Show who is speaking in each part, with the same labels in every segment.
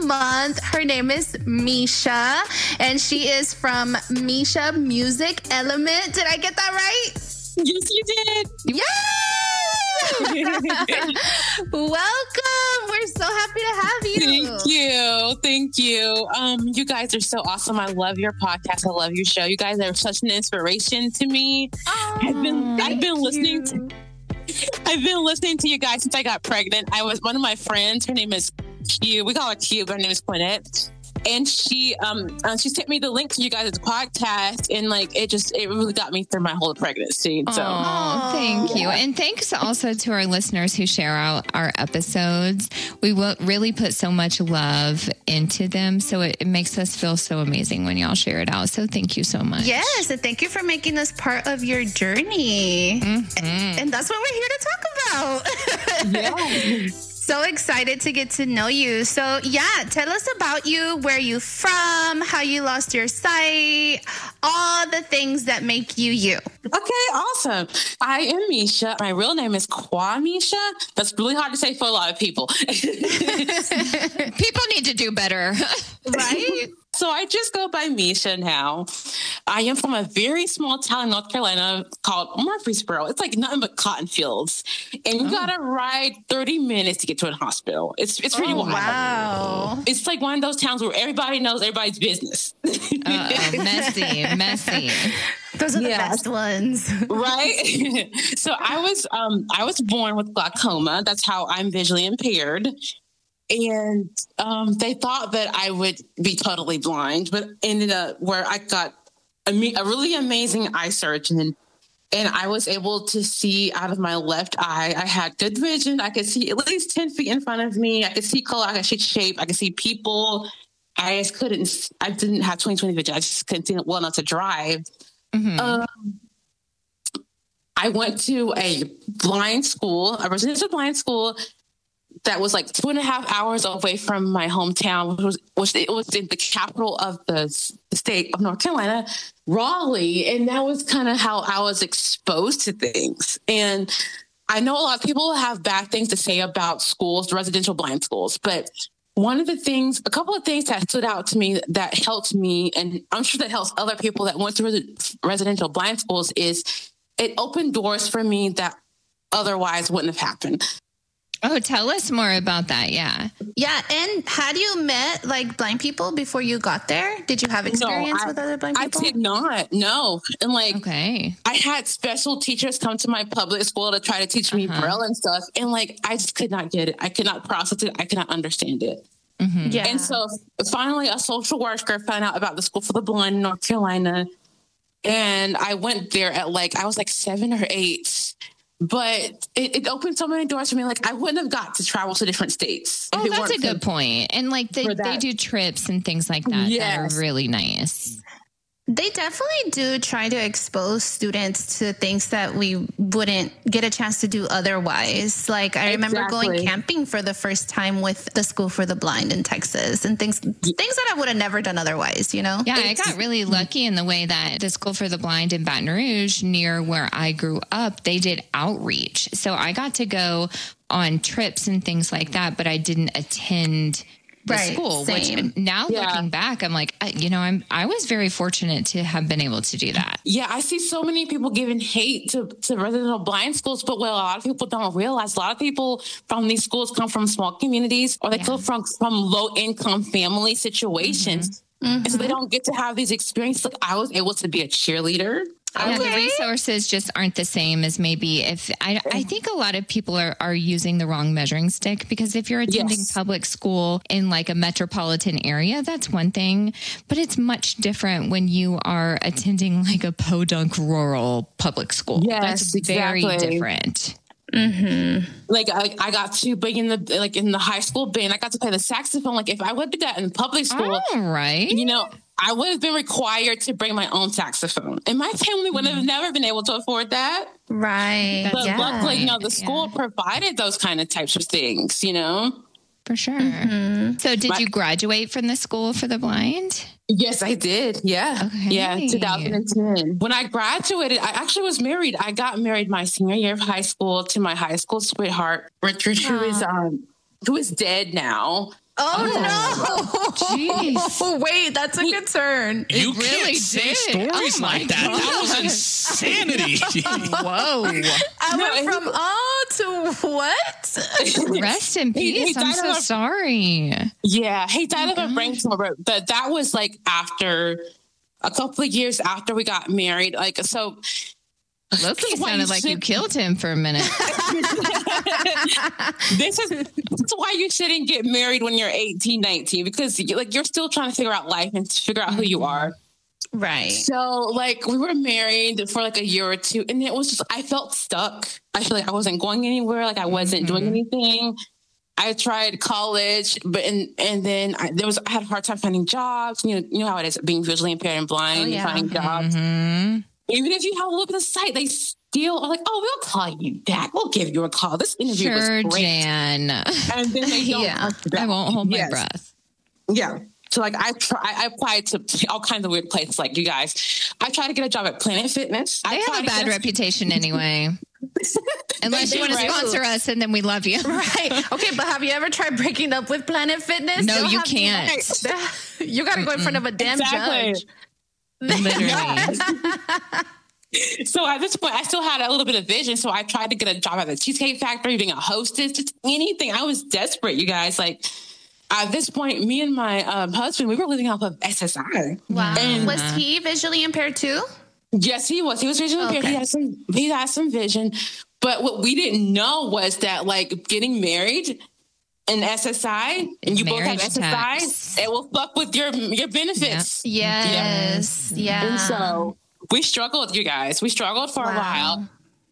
Speaker 1: month. Her name is Misha, and she is from Misha Music Element. Did I get that right?
Speaker 2: Yes, you did.
Speaker 1: Yes! Welcome. We're so happy to have you.
Speaker 2: Thank you. You guys are so awesome. I love your podcast. I love your show. You guys are such an inspiration to me. I've been listening to you guys since I got pregnant. I was one of my friends. Her name is Q. We call her Q, but her name is Quinette. And she sent me the link to you guys' podcast, and it really got me through my whole pregnancy. So,
Speaker 3: thank you, and thanks also to our listeners who share out our episodes. We will really put so much love into them, so it makes us feel so amazing when y'all share it out. So thank you so much.
Speaker 1: Yes, and thank you for making us part of your journey. Mm-hmm. And that's what we're here to talk about.
Speaker 2: Yeah.
Speaker 1: So excited to get to know you. So tell us about you, where you from, how you lost your sight, all the things that make you you.
Speaker 2: Okay, awesome. I am Misha. My real name is Kwamisha. That's really hard to say for a lot of people.
Speaker 3: People need to do better,
Speaker 1: right?
Speaker 2: So I just go by Misha now. I am from a very small town in North Carolina called Murfreesboro. It's like nothing but cotton fields. And you got to ride 30 minutes to get to a hospital. It's pretty wild.
Speaker 1: Wow.
Speaker 2: It's like one of those towns where everybody knows everybody's business.
Speaker 3: Messy.
Speaker 1: Those are the best ones.
Speaker 2: Right? So I was born with glaucoma. That's how I'm visually impaired. And they thought that I would be totally blind, but ended up where I got a really amazing eye surgeon, and I was able to see out of my left eye. I had good vision. I could see at least 10 feet in front of me. I could see color. I could see shape. I could see people. I didn't have 20/20 vision. I just couldn't see well enough to drive. Mm-hmm. I went to a residential blind school that was like 2.5 hours away from my hometown, which was in the capital of the state of North Carolina, Raleigh. And that was kind of how I was exposed to things. And I know a lot of people have bad things to say about schools, residential blind schools, but a couple of things that stood out to me that helped me, and I'm sure that helps other people that went to residential blind schools, is it opened doors for me that otherwise wouldn't have happened.
Speaker 3: Oh, tell us more about that. Yeah.
Speaker 1: Yeah. And had you met blind people before you got there? Did you have experience with other blind people?
Speaker 2: I did not. No. And
Speaker 3: okay.
Speaker 2: I had special teachers come to my public school to try to teach me Braille and stuff. And I just could not get it. I could not process it. I could not understand it.
Speaker 3: Mm-hmm.
Speaker 1: Yeah.
Speaker 2: And so finally a social worker found out about the School for the Blind in North Carolina. And I went there at I was 7 or 8. But it opened so many doors for me. I wouldn't have got to travel to different states.
Speaker 3: Oh, that's a good point. And they do trips and things like that that are really nice.
Speaker 1: They definitely do try to expose students to things that we wouldn't get a chance to do otherwise. I remember going camping for the first time with the School for the Blind in Texas, and things that I would have never done otherwise, Yeah,
Speaker 3: I got really lucky in the way that the School for the Blind in Baton Rouge, near where I grew up, they did outreach. So I got to go on trips and things like that, but I didn't attend the school,
Speaker 1: same.
Speaker 3: Which now looking back, I'm I was very fortunate to have been able to do that.
Speaker 2: Yeah, I see so many people giving hate to residential blind schools, but what a lot of people don't realize, a lot of people from these schools come from small communities, or they come from low income family situations. Mm-hmm. And so they don't get to have these experiences. I was able to be a cheerleader.
Speaker 3: Yeah, the resources just aren't the same as maybe I think a lot of people are using the wrong measuring stick, because if you're attending public school in a metropolitan area, that's one thing, but it's much different when you are attending a podunk rural public school.
Speaker 2: Yes,
Speaker 3: that's very different.
Speaker 1: Mm-hmm.
Speaker 2: I got to be in the high school band. I got to play the saxophone. If I would do that in public school,
Speaker 3: right?
Speaker 2: I would have been required to bring my own saxophone, and my family would have never been able to afford that.
Speaker 1: Right.
Speaker 2: But luckily, the school provided those kind of types of things,
Speaker 3: For sure.
Speaker 1: Mm-hmm.
Speaker 3: So did you graduate from the School for the Blind?
Speaker 2: Yes, I did. Yeah.
Speaker 3: Okay.
Speaker 2: Yeah. 2010. When I graduated, I actually was married. I got married my senior year of high school to my high school sweetheart, Richard, who is dead now.
Speaker 1: Oh, no. Jeez. Wait, that's a good turn.
Speaker 4: You really can't say stories like that. God. That was insanity.
Speaker 3: Whoa.
Speaker 1: I went from to what?
Speaker 3: Rest in peace. I'm so sorry.
Speaker 2: Yeah. He died of a brain tumor. But that was like after a couple of years after we got married. Like, so...
Speaker 3: Loki sounded like you killed him for a minute.
Speaker 2: This is why you shouldn't get married when you're 18, 19, because you're still trying to figure out life and figure out who you are.
Speaker 1: Right.
Speaker 2: So we were married for like a year or two, and it was just, I felt stuck. I feel like I wasn't going anywhere. Like I wasn't doing anything. I tried college, but and then I had a hard time finding jobs. You know how it is being visually impaired and blind, finding jobs. Even if you have a little bit of sight, they still are like, "Oh, we'll call you back. We'll give you a call. This interview was great."
Speaker 3: Jan.
Speaker 2: And then they don't.
Speaker 3: I won't hold my breath.
Speaker 2: Yeah. So I applied to all kinds of weird places. Like you guys, I tried to get a job at Planet Fitness.
Speaker 3: They have a bad reputation anyway. Unless you want to sponsor us, and then we love you.
Speaker 1: Right. Okay, but have you ever tried breaking up with Planet Fitness?
Speaker 3: No, you can't.
Speaker 1: You got to go in front of a damn judge.
Speaker 3: Literally.
Speaker 2: So at this point, I still had a little bit of vision. So I tried to get a job at the Cheesecake Factory, being a hostess, just anything. I was desperate, you guys. Like at this point, me and my husband, we were living off of SSI.
Speaker 1: Wow. And was he visually impaired too?
Speaker 2: Yes, he was. He was visually impaired. He had some vision. But what we didn't know was that like getting married in SSI, and you both have SSI, it will fuck with your benefits.
Speaker 1: Yeah. Yes. Yeah.
Speaker 2: And so we struggled, you guys. We struggled for a while.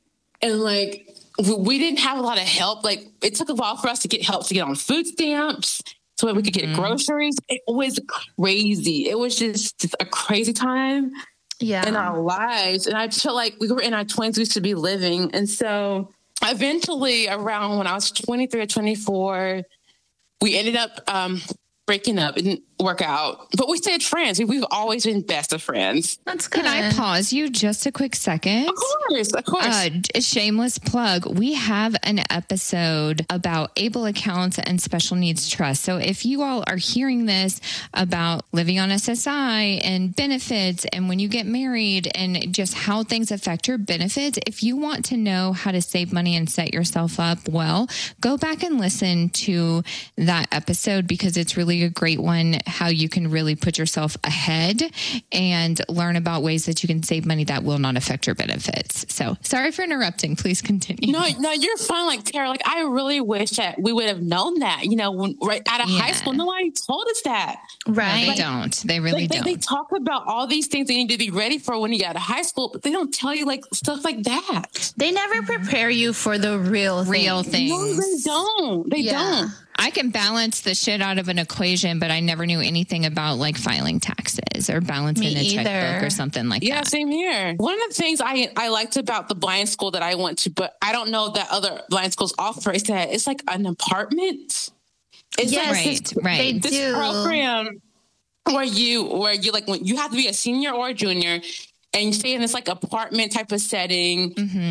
Speaker 2: And like we didn't have a lot of help. Like it took a while for us to get help to get on food stamps so that we could get groceries. It was crazy. It was just a crazy time in our lives. And I felt like we were in our 20s, we should be living. And so eventually around when I was 23 or 24, we ended up breaking up. It didn't work out, but we stayed friends. We've always been best of friends.
Speaker 1: That's good.
Speaker 3: Can I pause you just a quick second?
Speaker 2: Of course.
Speaker 3: A shameless plug. We have an episode about ABLE accounts and special needs trust. So if you all are hearing this about living on SSI and benefits and when you get married and just how things affect your benefits, if you want to know how to save money and set yourself up well, go back and listen to that episode because it's really a great one, how you can really put yourself ahead and learn about ways that you can save money that will not affect your benefits. So sorry for interrupting. Please continue.
Speaker 2: No, you're fine. Like Tara, like I really wish that we would have known that, right out of high school. Nobody told us that.
Speaker 1: Right.
Speaker 3: No, they don't. They really don't.
Speaker 2: They talk about all these things they need to be ready for when you get out of high school, but they don't tell you like stuff like that.
Speaker 1: They never prepare you for the real things.
Speaker 2: No, they don't. They don't.
Speaker 3: I can balance the shit out of an equation, but I never knew anything about like filing taxes or balancing a checkbook or something like that.
Speaker 2: Yeah, same here. One of the things I liked about the blind school that I went to, but I don't know that other blind schools offer, is that it's like an apartment. It's
Speaker 3: right.
Speaker 1: They
Speaker 2: this
Speaker 1: do.
Speaker 2: program where you like when you have to be a senior or a junior. And you stay in this like apartment type of setting,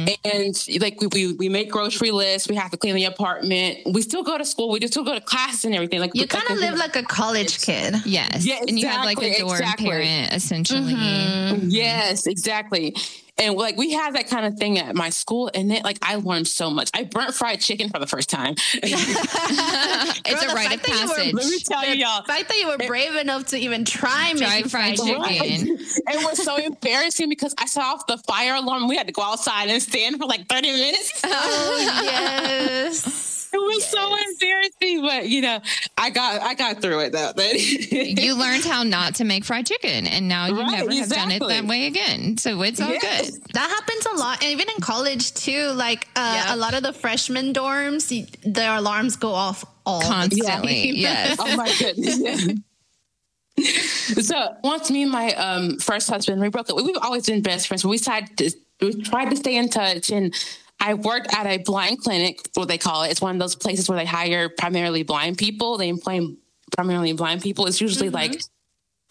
Speaker 2: and like we make grocery lists. We have to clean the apartment. We still go to school. We still go to classes and everything. Like
Speaker 1: you kind of live like a college kid.
Speaker 3: Yes,
Speaker 2: yeah, exactly,
Speaker 3: and you have like a dorm parent essentially.
Speaker 2: Yes, exactly. And like we have that kind of thing at my school, and then like I learned so much. I burnt fried chicken for the first time.
Speaker 3: It's a rite of passage.
Speaker 2: Let me tell you, y'all.
Speaker 1: The fact that you were brave enough to even try making fried chicken.
Speaker 2: It was so embarrassing because I set off the fire alarm. We had to go outside and stand for like 30 minutes.
Speaker 1: Oh yes.
Speaker 2: It was so embarrassing, but I got through it though.
Speaker 3: You learned how not to make fried chicken, and now you never have done it that way again. So it's all good.
Speaker 1: That happens a lot, and even in college too. Like a lot of the freshman dorms, their alarms go off all
Speaker 3: constantly. Yes.
Speaker 2: Oh my goodness. Yeah. So once me and my first husband, we broke up. We've always been best friends. We tried to stay in touch, and I worked at a blind clinic, what they call it. It's one of those places where they hire primarily blind people. They employ primarily blind people. It's usually like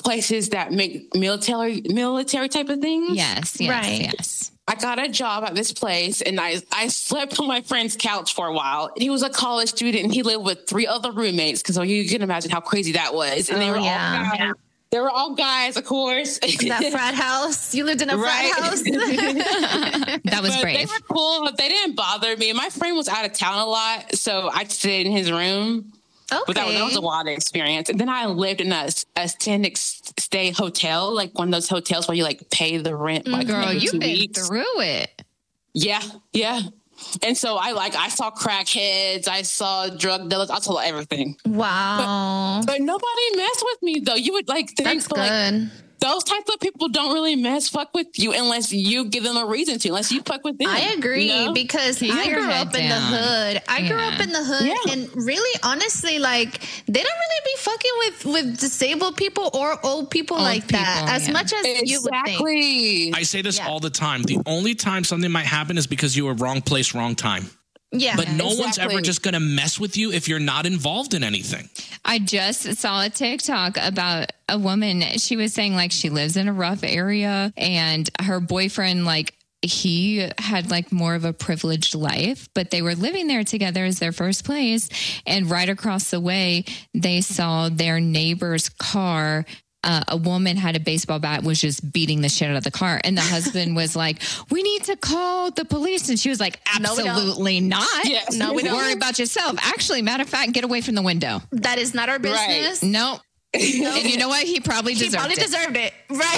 Speaker 2: places that make military type of things.
Speaker 3: Yes.
Speaker 1: Right.
Speaker 3: Yes.
Speaker 2: I got a job at this place, and I slept on my friend's couch for a while. And he was a college student, and he lived with 3 other roommates, because you can imagine how crazy that was. And they were all guys. They were all guys, of course.
Speaker 1: That frat house. You lived in a frat house.
Speaker 3: That was brave.
Speaker 2: They were cool, but they didn't bother me. My friend was out of town a lot, so I stayed in his room.
Speaker 1: Okay.
Speaker 2: But that was a wild experience. And then I lived in a standing stay hotel, like one of those hotels where you like pay the rent. Like,
Speaker 3: girl, you've been
Speaker 2: weeks.
Speaker 3: through it.
Speaker 2: Yeah. And so I saw crackheads, I saw drug dealers, I saw everything.
Speaker 1: Wow.
Speaker 2: But nobody messed with me though. You would think
Speaker 1: That's good.
Speaker 2: Like, those types of people don't really fuck with you unless you give them a reason to, unless you fuck with them.
Speaker 1: I agree, because I grew up in the hood. And really, honestly, like, they don't really be fucking with disabled people or old people like that as much as you would think.
Speaker 4: I say this all the time. The only time something might happen is because you were wrong place, wrong time.
Speaker 1: Yeah.
Speaker 4: But no one's ever just going to mess with you if you're not involved in anything.
Speaker 3: I just saw a TikTok about a woman. She was saying like she lives in a rough area and her boyfriend, like, he had like more of a privileged life, but they were living there together as their first place. And right across the way, they saw their neighbor's car. A woman had a baseball bat, was just beating the shit out of the car. And the husband was like, we need to call the police. And she was like, absolutely not.
Speaker 2: Yes.
Speaker 3: No, we don't. Worry about yourself. Actually, matter of fact, get away from the window.
Speaker 1: That is not our business.
Speaker 3: Right. No. And you know what? He probably deserved
Speaker 1: it. Right.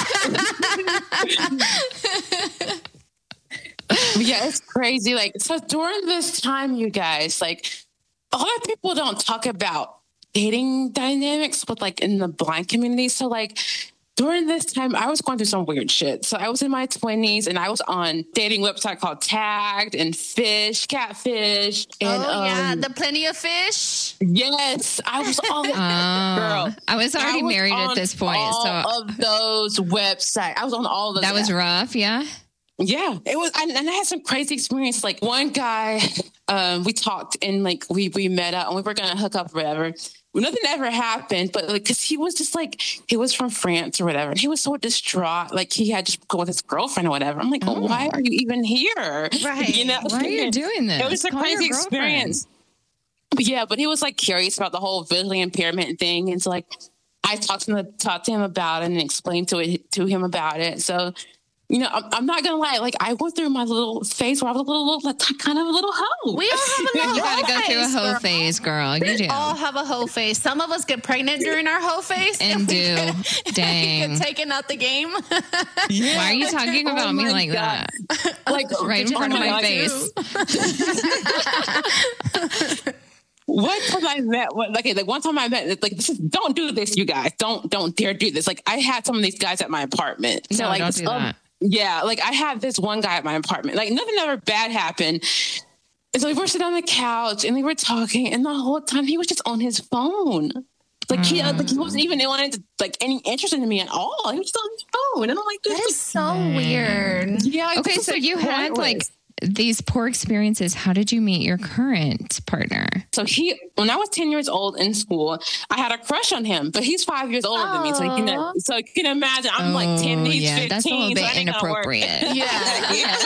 Speaker 2: Yeah, it's crazy. Like, so during this time, you guys, like, a lot of people don't talk about dating dynamics with like in the blind community. So like during this time, I was going through some weird shit. So I was in my 20s and I was on dating website called Tagged and Catfish. And,
Speaker 1: the Plenty of Fish.
Speaker 2: Yes, I was all girl.
Speaker 3: I was already married at this point.
Speaker 2: All of those websites. I was on all of those.
Speaker 3: That was rough. Yeah.
Speaker 2: Yeah, it was. And I had some crazy experience. Like one guy, we talked and like we met up and we were going to hook up or whatever. Nothing ever happened, but like, cause he was just like, he was from France or whatever. And he was so distraught. Like he had just go with his girlfriend or whatever. I'm like, why are you even here?
Speaker 1: Right.
Speaker 2: You know,
Speaker 3: why are you doing this?
Speaker 2: It was a crazy experience. But yeah, but he was like curious about the whole visually impairment thing. And so like, I talked to him about it and explained to him about it. So, you know, I'm not gonna lie. Like I went through my little phase where I was kind of a little hoe.
Speaker 1: We all have a little.
Speaker 3: You gotta go through a hoe phase, girl. You do.
Speaker 1: We all have a hoe phase. Some of us get pregnant during our hoe phase,
Speaker 3: and do. Dang,
Speaker 1: get taken out the game.
Speaker 3: Yeah. Why are you talking about me like that?
Speaker 2: Like
Speaker 3: right in front of my face.
Speaker 2: One time I met, one time I met, like, don't do this, you guys. Don't dare do this. Like, I had some of these guys at my apartment. So,
Speaker 3: no,
Speaker 2: like,
Speaker 3: don't do that.
Speaker 2: Yeah, like, I had this one guy at my apartment. Like, nothing ever bad happened. And so we were sitting on the couch, and we were talking, and the whole time he was just on his phone. Like, he wasn't even any interest in me at all. He was just on his phone. And I'm like,
Speaker 1: that is so weird.
Speaker 2: Yeah.
Speaker 3: Okay, so you had, like, these poor experiences. How did you meet your current partner?
Speaker 2: So when I was 10 years old in school, I had a crush on him, but he's 5 years older than me. So you can imagine I'm like 10, he's 15.
Speaker 3: That's a little bit inappropriate.
Speaker 1: Yeah.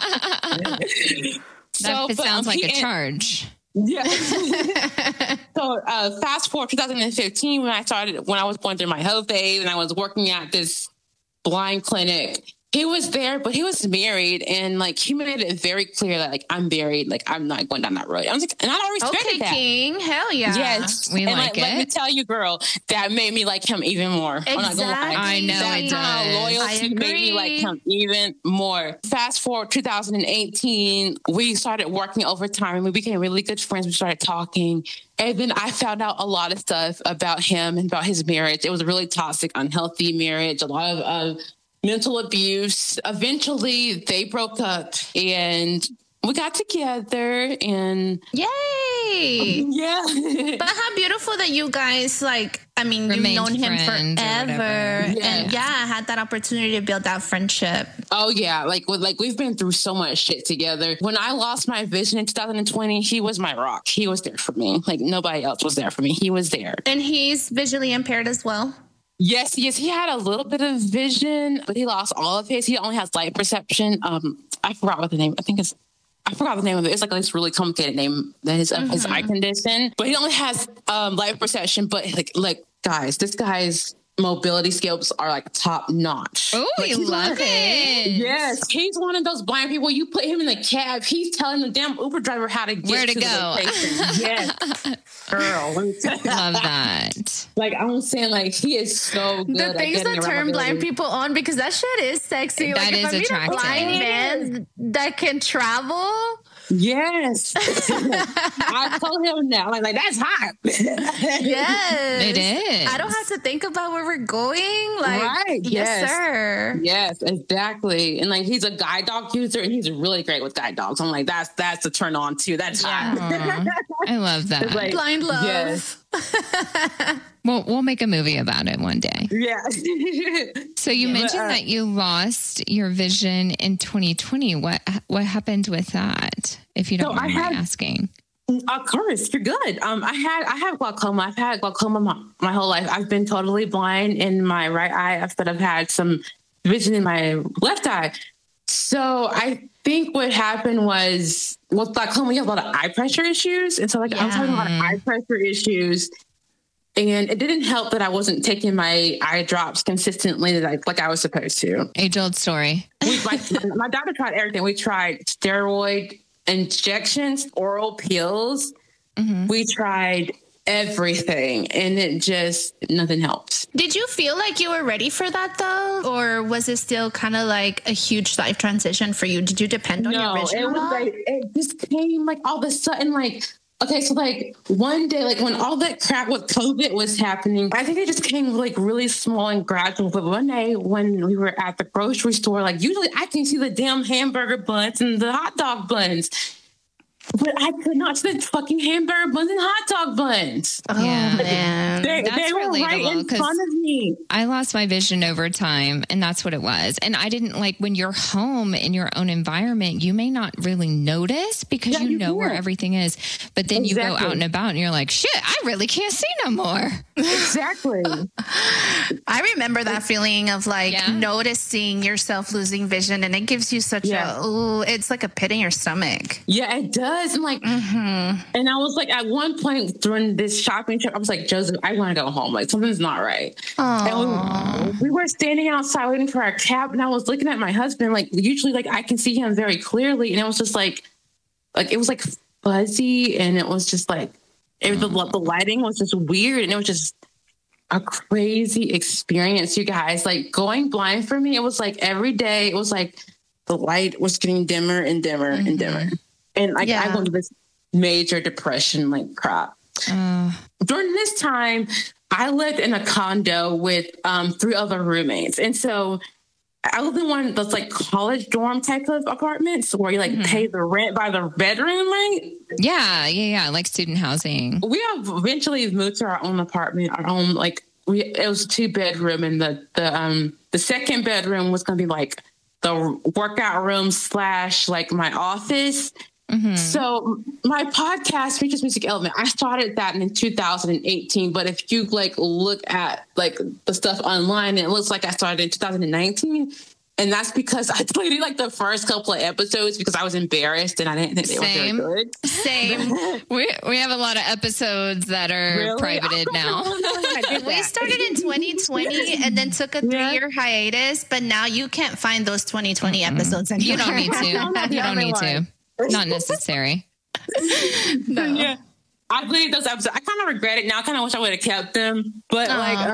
Speaker 3: That sounds like a charge.
Speaker 2: Yeah. So fast forward 2015 when I was going through my hoe phase and I was working at this blind clinic. He was there, but he was married, and like he made it very clear that like I'm married, like I'm not going down that road. I was like, and I respected that.
Speaker 1: King, hell yeah,
Speaker 2: yes,
Speaker 3: we like it.
Speaker 2: Let me tell you, girl, that made me like him even more.
Speaker 1: Exactly.
Speaker 2: I'm not gonna lie.
Speaker 3: I know
Speaker 2: that
Speaker 3: it
Speaker 2: kind of loyalty made me like him even more. Fast forward 2018, we started working overtime, and we became really good friends. We started talking. And then I found out a lot of stuff about him and about his marriage. It was a really toxic, unhealthy marriage, a lot of mental abuse. Eventually, they broke up and we got together and...
Speaker 1: Yay!
Speaker 2: Yeah.
Speaker 1: But how beautiful that you guys, you've known him forever.
Speaker 2: Yeah.
Speaker 1: And had that opportunity to build that friendship.
Speaker 2: Oh, yeah. We've been through so much shit together. When I lost my vision in 2020, he was my rock. He was there for me. Like, nobody else was there for me. He was there.
Speaker 1: And he's visually impaired as well?
Speaker 2: Yes, he had a little bit of vision, but he lost all of his. He only has light perception. I forgot what the name. I forgot the name of it. It's like this really complicated name that is his eye condition. But he only has light perception. But like guys, this guy's mobility skills are like top notch.
Speaker 3: Oh,
Speaker 2: like,
Speaker 3: I love it.
Speaker 2: Yes, he's one of those blind people. You put him in the cab, he's telling the damn Uber driver how to get
Speaker 3: where to go.
Speaker 2: The location. Yes, girl. Let me tell you.
Speaker 3: Love that.
Speaker 2: Like I'm saying, like he is so good.
Speaker 5: The things that turn blind people on, because that shit is sexy.
Speaker 3: That
Speaker 5: like
Speaker 3: is
Speaker 5: if I meet a blind man that can travel.
Speaker 2: Yes. I told him now. Like that's hot.
Speaker 5: Yes.
Speaker 3: It is.
Speaker 5: I don't have to think about where we're going. Like,
Speaker 2: right.
Speaker 5: Yes, sir.
Speaker 2: Yes, exactly. And like he's a guide dog user and he's really great with guide dogs. I'm like, that's a turn on too. That's hot.
Speaker 3: I love that.
Speaker 2: Like,
Speaker 5: blind love.
Speaker 2: Yes.
Speaker 3: We'll make a movie about it one day.
Speaker 2: Yeah.
Speaker 3: So you mentioned that you lost your vision in 2020. What happened with that? If you don't mind my asking.
Speaker 2: Of course, you're good. I have glaucoma. I've had glaucoma my whole life. I've been totally blind in my right eye, but I've had some vision in my left eye. So I think what happened was with glaucoma, you have a lot of eye pressure issues. And so like I was having a lot of eye pressure issues. And it didn't help that I wasn't taking my eye drops consistently like I was supposed to.
Speaker 3: Age-old story.
Speaker 2: My doctor tried everything. We tried steroid injections, oral pills. Mm-hmm. We tried everything, and nothing helps.
Speaker 1: Did you feel like you were ready for that though? Or was it still kind of like a huge life transition for you? Did you depend on your vision?
Speaker 2: It was like, it just came like all of a sudden, like, okay, so like one day, like when all that crap with COVID was happening, I think it just came like really small and gradual. But one day when we were at the grocery store, like usually I can see the damn hamburger buns and the hot dog buns, but I could not see the fucking hamburger buns and hot dog buns.
Speaker 1: Oh, yeah, man.
Speaker 2: They were right in front of me.
Speaker 3: I lost my vision over time, and that's what it was. And I didn't like when you're home in your own environment, you may not really notice because you know where everything is. But then you go out and about and you're like, shit, I really can't see no more.
Speaker 2: Exactly.
Speaker 1: I remember that feeling of like noticing yourself losing vision, and it gives you such it's like a pit in your stomach.
Speaker 2: Yeah, it does. And like, and I was like, at one point during this shopping trip, I was like, Joseph, I want to go home. Like something's not right. And we were standing outside waiting for our cab, and I was looking at my husband. Like usually, like I can see him very clearly, and it was just like it was like fuzzy, and it was just like the lighting was just weird, and it was just a crazy experience, you guys. Like going blind for me, it was like every day. It was like the light was getting dimmer and dimmer and dimmer. And like I went into this major depression, like crap. During this time, I lived in a condo with 3 other roommates. And so I lived in one of those like college dorm type of apartments where you like pay the rent by the bedroom, right?
Speaker 3: Yeah. Like student housing.
Speaker 2: We have eventually moved to our own apartment, our own, like it was a 2-bedroom, and the second bedroom was going to be like the workout room / like my office. So my podcast, Features Music Element, I started that in 2018. But if you like look at like the stuff online, it looks like I started in 2019. And that's because I deleted like the first couple of episodes because I was embarrassed and I didn't think they were very good.
Speaker 3: Same. we have a lot of episodes that are privated now.
Speaker 1: We started in 2020 and then took a 3-year hiatus, but now you can't find those 2020 episodes anymore.
Speaker 3: You don't need to. You don't need to. Not necessary.
Speaker 2: No. Yeah. I deleted those episodes. I kind of regret it now. I kind of wish I would have kept them. But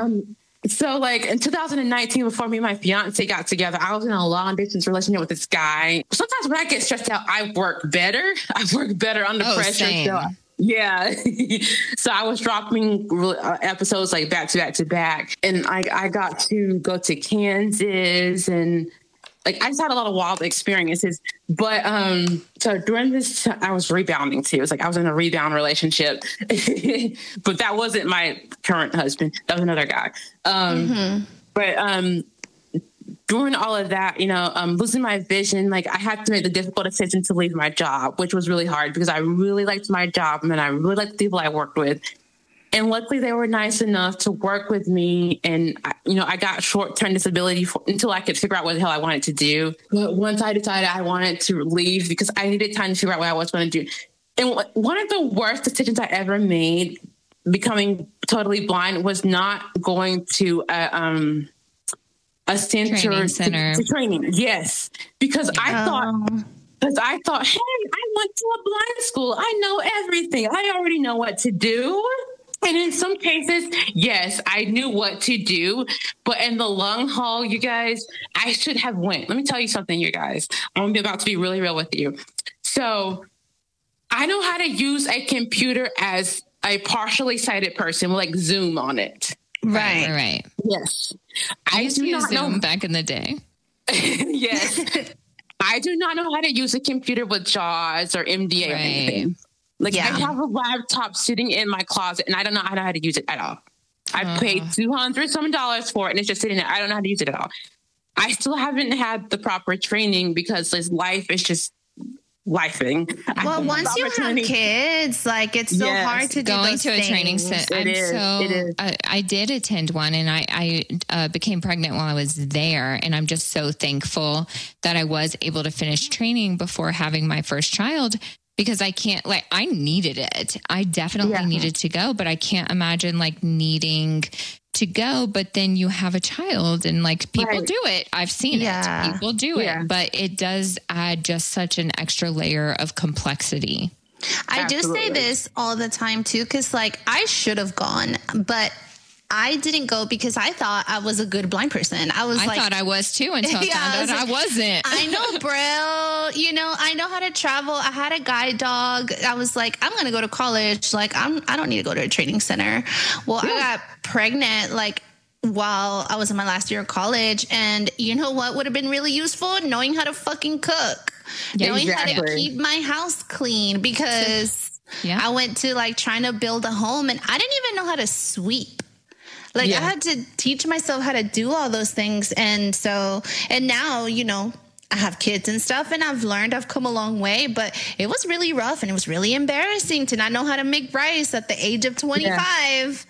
Speaker 2: so like in 2019, before me and my fiance got together, I was in a long distance relationship with this guy. Sometimes when I get stressed out, I work better. I work better under pressure.
Speaker 3: Same.
Speaker 2: So, yeah. So I was dropping episodes like back to back to back. And I got to go to Kansas, and like I just had a lot of wild experiences. But so during this, I was rebounding too. It was like I was in a rebound relationship, but that wasn't my current husband. That was another guy. But during all of that, losing my vision, like I had to make the difficult decision to leave my job, which was really hard because I really liked my job and I really liked the people I worked with. And luckily they were nice enough to work with me. And, I got short-term disability until I could figure out what the hell I wanted to do. But once I decided I wanted to leave because I needed time to figure out what I was going to do. And one of the worst decisions I ever made, becoming totally blind, was not going to a center. To training. Yes. Because I thought, hey, I went to a blind school. I know everything. I already know what to do. And in some cases, yes, I knew what to do. But in the long haul, you guys, I should have went. Let me tell you something, you guys. I'm about to be really real with you. So I know how to use a computer as a partially sighted person, like Zoom on it.
Speaker 3: Right.
Speaker 2: Yes.
Speaker 3: I used to use Zoom back in the day.
Speaker 2: Yes. I do not know how to use a computer with JAWS or MDA or anything. Like, I have a laptop sitting in my closet and I don't know how to use it at all. I paid $200 for it and it's just sitting there. I don't know how to use it at all. I still haven't had the proper training because this life is just lifing.
Speaker 1: Well, once you have kids, like, it's so hard to
Speaker 3: go into a training center.
Speaker 2: It is.
Speaker 3: I did attend one, and I became pregnant while I was there, and I'm just so thankful that I was able to finish training before having my first child. Because I can't, like, I needed it. I definitely needed to go, but I can't imagine like needing to go, but then you have a child and like people do it. I've seen it. People do it, but it does add just such an extra layer of complexity.
Speaker 1: I do say this all the time too, because like I should have gone, but I didn't go because I thought I was a good blind person. I thought
Speaker 3: I was too until I found out I wasn't.
Speaker 1: I know Braille, I know how to travel. I had a guide dog. I was like, I'm going to go to college. Like, I don't need to go to a training center. Well, I got pregnant like while I was in my last year of college. And you know what would have been really useful? Knowing how to fucking cook. Knowing how to keep my house clean, because I went to like trying to build a home and I didn't even know how to sweep. Like I had to teach myself how to do all those things. And now, I have kids and stuff and I've come a long way, but it was really rough and it was really embarrassing to not know how to make rice at the age of 25,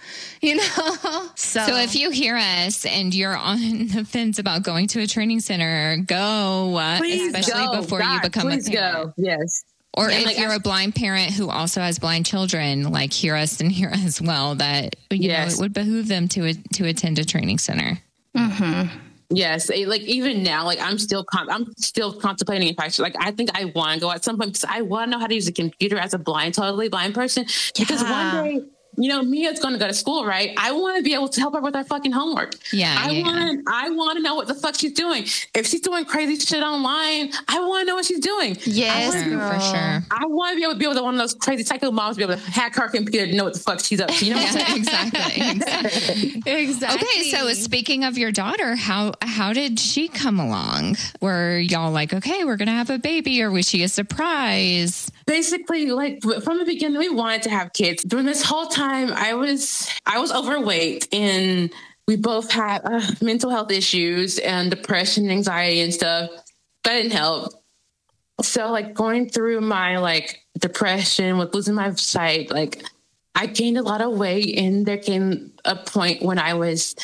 Speaker 1: So
Speaker 3: if you hear us and you're on the fence about going to a training center, go, especially before you become a parent.
Speaker 2: Go. Yes.
Speaker 3: Or if you're a blind parent who also has blind children, like hear us and hear as well that it would behoove them to attend a training center.
Speaker 1: Mm-hmm.
Speaker 2: Yes, like even now, like I'm still contemplating if I should. Like I think I want to go at some point because I want to know how to use a computer as a totally blind person. Because one day, Mia's going to go to school, right? I want to be able to help her with her fucking homework. I want to know what the fuck she's doing. If she's doing crazy shit online, I want to know what she's doing.
Speaker 1: Yes,
Speaker 3: for sure.
Speaker 2: I want to be able to one of those crazy psycho moms be able to hack her computer to know what the fuck she's up to. You know what I'm
Speaker 3: saying? Exactly. Okay, so speaking of your daughter, how did she come along? Were y'all like, okay, we're going to have a baby, or was she a surprise?
Speaker 2: Basically, like from the beginning, we wanted to have kids. During this whole time, I was overweight, and we both had mental health issues and depression, anxiety, and stuff. That didn't help. So, like going through my like depression with losing my sight, like I gained a lot of weight, and there came a point when I was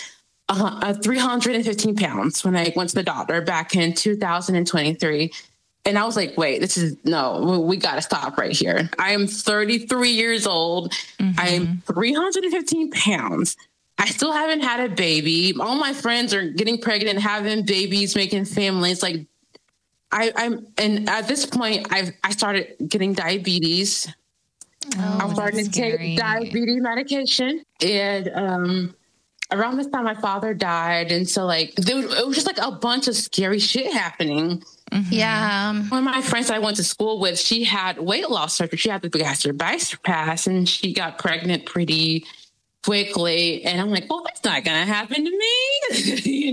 Speaker 2: 315 pounds when I went to the doctor back in 2023. And I was like, wait, we got to stop right here. I am 33 years old. Mm-hmm. I am 315 pounds. I still haven't had a baby. All my friends are getting pregnant, having babies, making families. Like and at this point, I started getting diabetes. I'm starting to take diabetes medication. And around this time, my father died. And so like, it was just like a bunch of scary shit happening.
Speaker 1: Mm-hmm. Yeah.
Speaker 2: One of my friends that I went to school with, she had weight loss surgery. She had the gastric bypass and she got pregnant pretty quickly. And I'm like, well, that's not going to happen to me.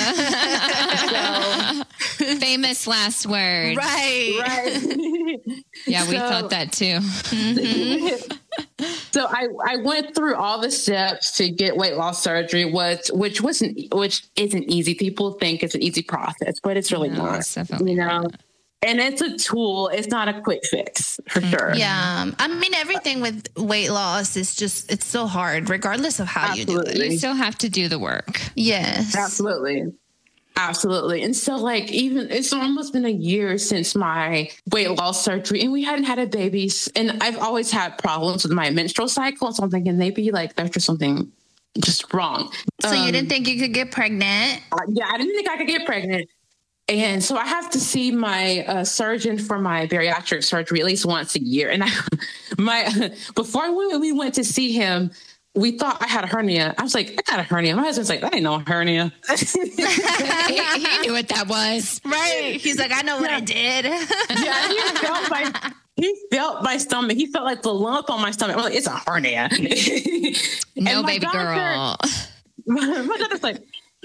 Speaker 3: Famous last word.
Speaker 1: Right.
Speaker 3: Yeah, we thought that too. Mm-hmm.
Speaker 2: So I went through all the steps to get weight loss surgery, which isn't easy. People think it's an easy process, but it's really not.
Speaker 3: It's definitely not.
Speaker 2: And it's a tool. It's not a quick fix, for sure.
Speaker 1: Yeah. I mean, everything with weight loss is just, it's so hard, regardless of how you do it.
Speaker 3: You still have to do the work.
Speaker 1: Yes.
Speaker 2: Absolutely. And so like, even it's almost been a year since my weight loss surgery, and we hadn't had a baby. And I've always had problems with my menstrual cycle. So I'm thinking maybe like there's just something just wrong.
Speaker 1: So you didn't think you could get pregnant?
Speaker 2: Yeah, I didn't think I could get pregnant. And so I have to see my surgeon for my bariatric surgery at least once a year. And before we went to see him, we thought I had a hernia. I was like, I got a hernia. My husband's like, that ain't no hernia.
Speaker 3: he knew what that was.
Speaker 1: Right. He's like, I know what I did.
Speaker 2: Yeah, he felt my stomach. He felt like the lump on my stomach. I was like, it's a hernia.
Speaker 3: No, baby girl.
Speaker 2: My doctor's like,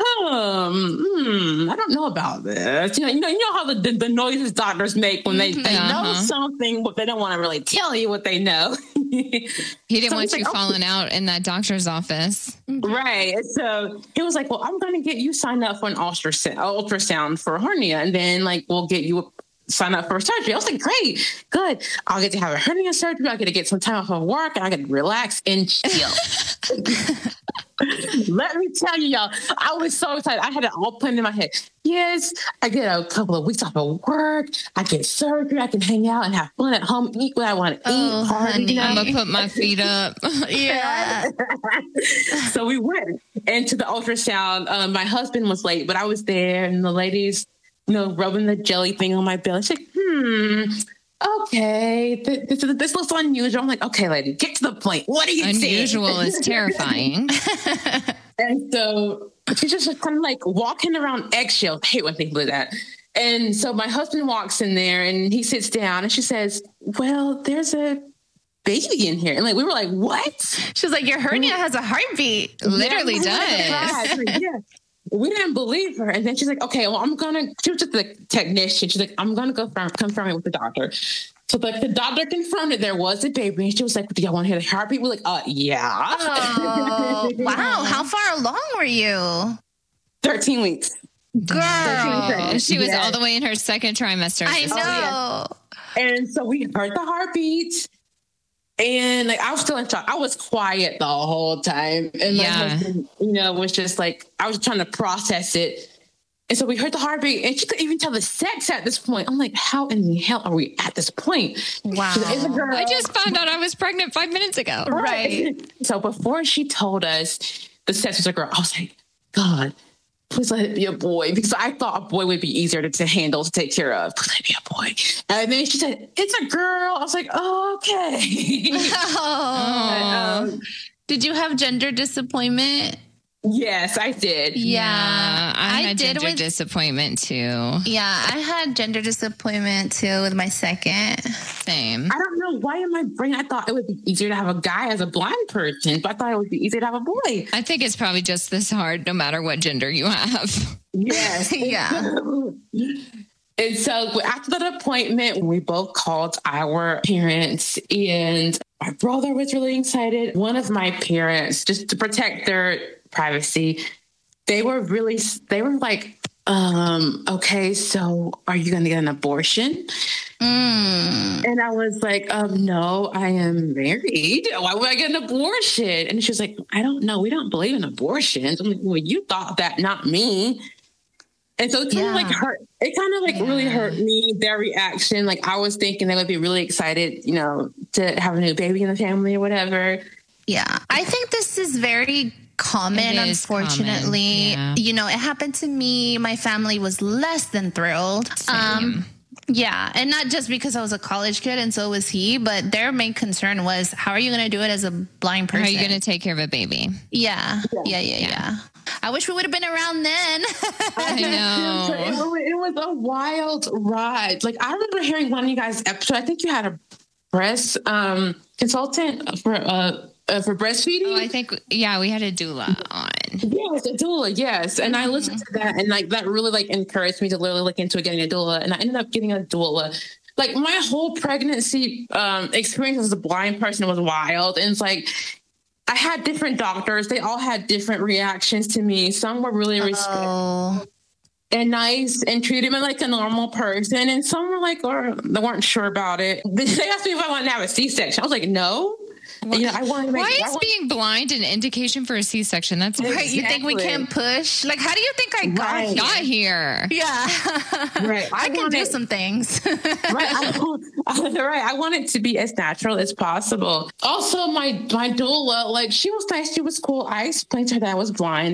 Speaker 2: I don't know about this. You know how the noises doctors make when they know something, but they don't want to really tell you what they know.
Speaker 3: He didn't want you falling out in that doctor's office.
Speaker 2: Right. So he was like, well, I'm going to get you signed up for an ultrasound for hernia. And then like, we'll get you sign up for surgery. I was like, great, good. I'll get to have a hernia surgery. I'll get to get some time off of work and I get to relax and chill. Let me tell you, y'all, I was so excited. I had it all planned in my head. Yes, I get a couple of weeks off of work. I get surgery. I can hang out and have fun at home, eat what I want to eat. Party.
Speaker 3: I'm going to put my feet up.
Speaker 1: Yeah.
Speaker 2: So we went into the ultrasound. My husband was late, but I was there and the ladies, rubbing the jelly thing on my belly. She's like, okay, this looks unusual. I'm like, okay, lady, get to the point. What are you saying?
Speaker 3: Unusual is terrifying.
Speaker 2: And so she's just kind of like walking around eggshells. I hate when people do that. And so my husband walks in there and he sits down and she says, well, there's a baby in here. And like, we were like, what?
Speaker 1: She's like, your hernia has a heartbeat.
Speaker 3: Literally does.
Speaker 2: Yeah. We didn't believe her. And then she's like, okay, well, she was just the technician. She's like, I'm going to go confirm it with the doctor. So like the doctor confirmed that there was a baby. And she was like, do y'all want to hear the heartbeat? We're like, yeah.
Speaker 1: Oh, wow. How far along were you?
Speaker 2: 13 weeks.
Speaker 1: Girl.
Speaker 3: She was all the way in her second trimester.
Speaker 1: I know.
Speaker 2: And so we heard the heartbeat. And like I was still in shock. I was quiet the whole time. And my husband, was just like, I was trying to process it. And so we heard the heartbeat and she couldn't even tell the sex at this point. I'm like, how in the hell are we at this point?
Speaker 1: Wow.
Speaker 2: Like, it's a girl.
Speaker 3: I just found out I was pregnant 5 minutes ago.
Speaker 2: Right. So before she told us the sex was a girl, I was like, God, please let it be a boy. Because I thought a boy would be easier to handle, to take care of. Please let it be a boy. And then she said, it's a girl. I was like, oh, okay.
Speaker 1: Oh. Did you have gender disappointment?
Speaker 2: Yes, I did.
Speaker 1: Yeah,
Speaker 3: I had gender disappointment too.
Speaker 1: Yeah, I had gender disappointment too with my second.
Speaker 3: Same.
Speaker 2: I don't know why in my brain I thought it would be easier to have a guy as a blind person, but I thought it would be easier to have a boy.
Speaker 3: I think it's probably just this hard no matter what gender you have.
Speaker 2: Yes.
Speaker 1: Yeah.
Speaker 2: And so after that appointment, we both called our parents and my brother was really excited. One of my parents, just to protect their privacy, they were like, okay, so are you going to get an abortion? And I was like, no, I am married. Why would I get an abortion? And she was like, I don't know. We don't believe in abortions. I'm like, well, you thought that, not me. And so it kind of like hurt. It kind of like really hurt me, their reaction. Like I was thinking they would be really excited, to have a new baby in the family or whatever.
Speaker 1: Yeah. I think this is very common, unfortunately.
Speaker 3: Common. Yeah.
Speaker 1: It happened to me. My family was less than thrilled.
Speaker 3: Same.
Speaker 1: Yeah. And not just because I was a college kid and so was he, but their main concern was, how are you going to do it as a blind person?
Speaker 3: How are you going to take care of a baby?
Speaker 1: Yeah. I wish we would have been around then.
Speaker 3: I know.
Speaker 2: It was a wild ride. Like I remember hearing one of you guys' episode. I think you had a breast consultant for breastfeeding.
Speaker 3: Oh, I think, we had a doula on.
Speaker 2: Yes, a doula, yes. And I listened to that and like that really like encouraged me to literally look into getting a doula. And I ended up getting a doula. Like my whole pregnancy experience as a blind person was wild. And it's like, I had different doctors. They all had different reactions to me. Some were really respectful. and nice and treated me like a normal person. And some were like, or they weren't sure about it. They asked me if I wanted to have a C-section. I was like, no. I want to make,
Speaker 3: Why is being blind an indication for a C-section? That's
Speaker 1: right. Exactly. You think we can't push? Like, how do you think I got here? Yeah.
Speaker 2: Right.
Speaker 1: I can do some things.
Speaker 2: I want it to be as natural as possible. Also, my doula, like, she was nice. She was cool. I explained to her that I was blind.